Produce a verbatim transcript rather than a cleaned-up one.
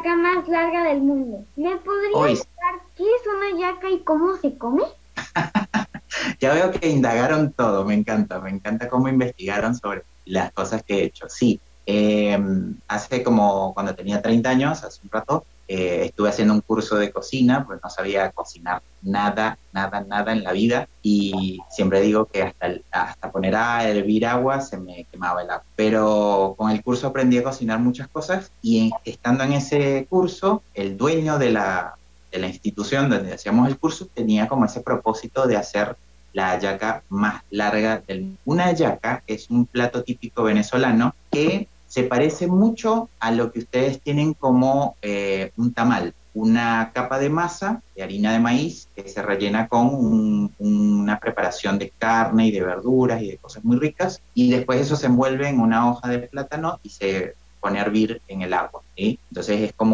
yaca más larga del mundo. ¿Me podrías Hoy explicar qué es una yaca y cómo se come? ya veo que indagaron todo, me encanta, me encanta cómo investigaron sobre las cosas que he hecho. Sí, eh, hace como cuando tenía treinta años, hace un rato, eh, estuve haciendo un curso de cocina, pues no sabía cocinar nada, nada, nada en la vida y siempre digo que hasta, el- hasta poner a hervir agua se me quemaba el agua. Pero con el curso aprendí a cocinar muchas cosas y en- estando en ese curso, el dueño de la, de la institución donde hacíamos el curso tenía como ese propósito de hacer la hallaca más larga del mundo. Una hallaca es un plato típico venezolano que se parece mucho a lo que ustedes tienen como eh, un tamal, una capa de masa de harina de maíz que se rellena con un, una preparación de carne y de verduras y de cosas muy ricas, y después eso se envuelve en una hoja de plátano y se pone a hervir en el agua, ¿sí? Entonces es como